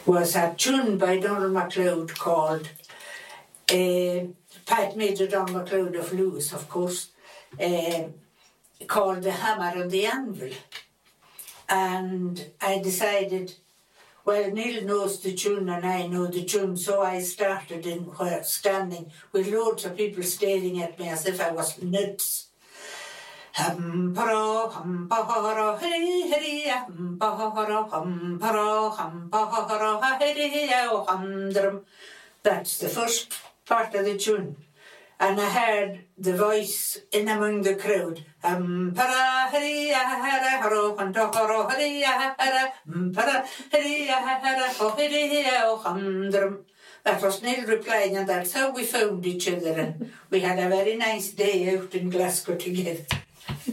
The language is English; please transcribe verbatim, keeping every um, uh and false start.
was a tune by Donald MacLeod called uh, Pat Major Donald MacLeod of Lewis, of course, uh, called The Hammer and the Anvil. And I decided, well, Neil knows the tune and I know the tune, so I started in where standing with loads of people staring at me as if I was nuts. Hum paro hum paro hey hey hum paro hum paro hum paro hey hey hum drum. That's the first part of the tune. And I heard the voice in among the crowd. Hum para hey hey haro hum paro hey hey hum para hey hey hey hum drum. That was Neil replying, and that's how we found each other. And we had a very nice day out in Glasgow together.